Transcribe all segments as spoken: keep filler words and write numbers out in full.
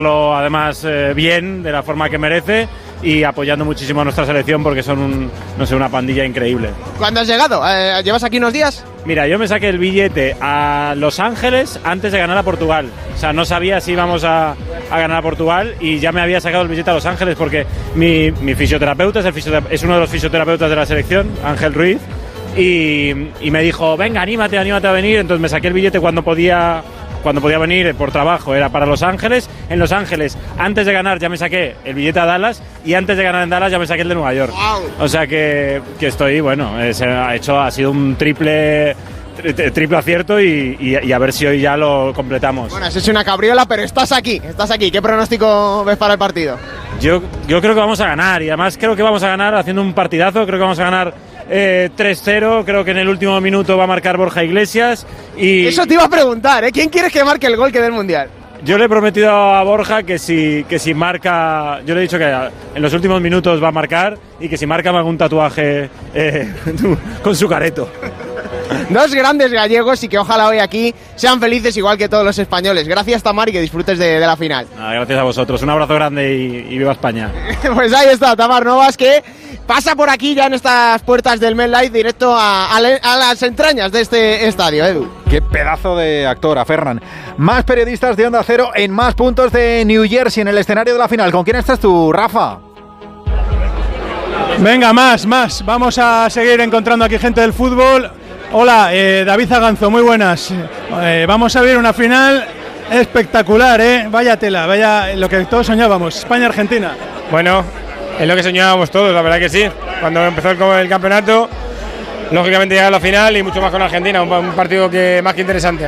además eh, bien, de la forma que merece, y apoyando muchísimo a nuestra selección porque son un, no sé, una pandilla increíble. ¿Cuándo has llegado? Eh, ¿Llevas aquí unos días? Mira, yo me saqué el billete a Los Ángeles antes de ganar a Portugal. O sea, no sabía si íbamos a, a ganar a Portugal y ya me había sacado el billete a Los Ángeles porque mi, mi fisioterapeuta es, el fisiotera- es uno de los fisioterapeutas de la selección, Ángel Ruiz, y, y me dijo, venga, anímate, anímate a venir. Entonces me saqué el billete cuando podía... Cuando podía venir por trabajo, era para Los Ángeles. En Los Ángeles, antes de ganar, ya me saqué el billete a Dallas, y antes de ganar en Dallas ya me saqué el de Nueva York. Wow. O sea que, que estoy, bueno, eh, se ha hecho, ha sido un triple, tri- triple acierto y, y, y a ver si hoy ya lo completamos. Bueno, has hecho una cabriola, pero estás aquí, estás aquí. ¿Qué pronóstico ves para el partido? Yo, yo creo que vamos a ganar, y además creo que vamos a ganar haciendo un partidazo. Creo que vamos a ganar eh, tres cero, creo que en el último minuto va a marcar Borja Iglesias. Y Eso te iba a preguntar, ¿eh? ¿Quién quieres que marque el gol que dé el Mundial? yo le he prometido a Borja que si, que si marca, yo le he dicho que en los últimos minutos va a marcar, y que si marca me haga un tatuaje eh, con su careto. Dos grandes gallegos y que ojalá hoy aquí sean felices igual que todos los españoles. Gracias, Tamar, y que disfrutes de, de la final. Nada, gracias a vosotros, un abrazo grande y, y viva España. Pues ahí está, Tamar Novas, que pasa por aquí ya en estas puertas del MetLife directo a, a, le- a las entrañas de este estadio, Edu. Qué pedazo de actora, Ferran. Más periodistas de Onda Cero en más puntos de New Jersey en el escenario de la final. ¿Con quién estás tú, Rafa? Venga, más, más. Vamos a seguir encontrando aquí gente del fútbol. Hola, eh, David Zaganzo, muy buenas. Eh, vamos a ver una final espectacular, ¿eh? Vaya tela, vaya lo que todos soñábamos, España-Argentina. Bueno, es lo que soñábamos todos, la verdad que sí. Cuando empezó el, el campeonato, lógicamente llegar a la final y mucho más con Argentina, un, un partido que más que interesante.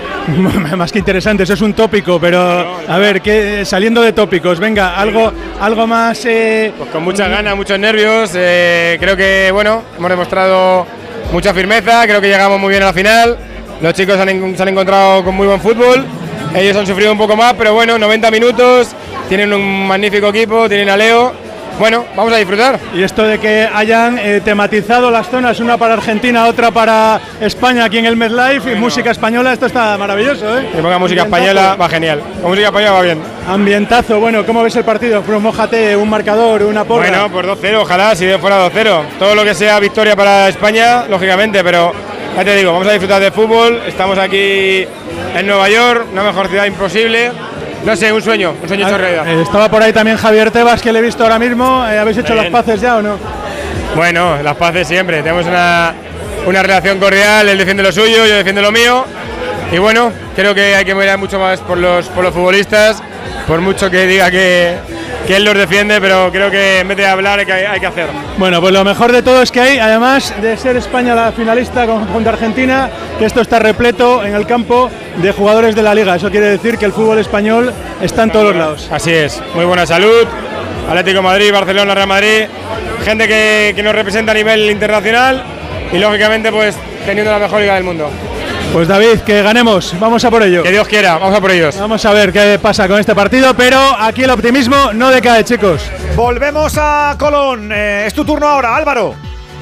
Más que interesante, eso es un tópico, pero a ver, que saliendo de tópicos, venga, algo, algo más... Eh, Pues con muchas ganas, muchos nervios, eh, creo que bueno, hemos demostrado mucha firmeza, creo que llegamos muy bien a la final, los chicos han en- se han encontrado con muy buen fútbol, ellos han sufrido un poco más, pero bueno, noventa minutos, tienen un magnífico equipo, tienen a Leo. Bueno, vamos a disfrutar. Y esto de que hayan eh, tematizado las zonas, una para Argentina, otra para España aquí en el MetLife, bueno, y música española, esto está maravilloso, ¿eh? Que ponga música Ambientazo. española, va genial. Con música española va bien. Ambientazo, bueno, ¿cómo ves el partido? Pues mójate, un marcador, una porra. Bueno, pues dos cero, ojalá, si fuera dos cero. Todo lo que sea victoria para España, lógicamente, pero ya te digo, vamos a disfrutar de fútbol. Estamos aquí en Nueva York, una mejor ciudad imposible. No sé, un sueño, un sueño hecho realidad. Eh, estaba por ahí también Javier Tebas, que le he visto ahora mismo. Eh, ¿Habéis hecho Bien. las paces ya o no? Bueno, las paces siempre. Tenemos una, una relación cordial, él defiende lo suyo, yo defiendo lo mío. Y bueno, creo que hay que mirar mucho más por los, por los futbolistas, por mucho que diga que, que él los defiende, pero creo que en vez de hablar hay que, hay que hacer. Bueno, pues lo mejor de todo es que hay, además de ser España la finalista con- contra Argentina, que esto está repleto en el campo de jugadores de la Liga. Eso quiere decir que el fútbol español está en todos los lados. Así es, muy buena salud, Atlético de Madrid, Barcelona, Real Madrid, gente que, que nos representa a nivel internacional y lógicamente pues teniendo la mejor liga del mundo. Pues David, que ganemos, vamos a por ello. Que Dios quiera, vamos a por ellos. Vamos a ver qué pasa con este partido, pero aquí el optimismo no decae, chicos. Volvemos a Colón. Eh, es tu turno ahora, Álvaro.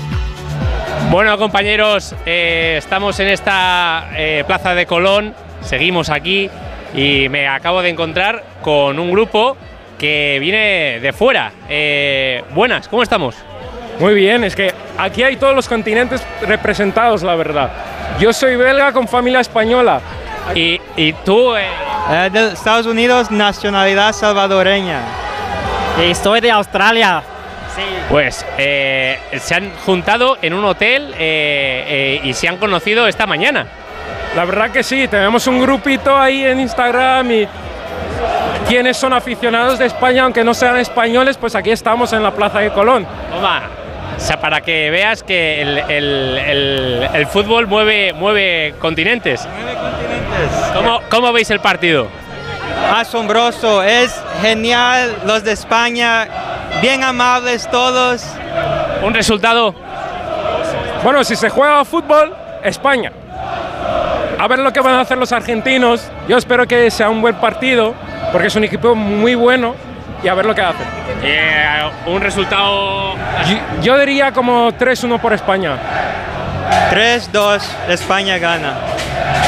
Bueno, compañeros, eh, estamos en esta eh, plaza de Colón, seguimos aquí y me acabo de encontrar con un grupo que viene de fuera. Eh, buenas, ¿cómo estamos? Muy bien, es que aquí hay todos los continentes representados, la verdad. Yo soy belga con familia española. Y, y tú, eh, Eh, de Estados Unidos, nacionalidad salvadoreña. Y soy de Australia. Sí. pues eh, se han juntado en un hotel eh, eh, y se han conocido esta mañana. La verdad que sí, tenemos un grupito ahí en Instagram y quienes son aficionados de España, aunque no sean españoles, pues aquí estamos en la Plaza de Colón. Toma, o sea, para que veas que el, el- el- el fútbol mueve, mueve continentes. Nueve continentes. ¿Cómo, cómo veis el partido? Asombroso, es genial, los de España, bien amables todos. ¿Un resultado? Bueno, si se juega fútbol, España. A ver lo que van a hacer los argentinos. Yo espero que sea un buen partido, porque es un equipo muy bueno, y a ver lo que hacen. Eh, un resultado... Yo, yo diría como tres uno por España. tres dos, España gana.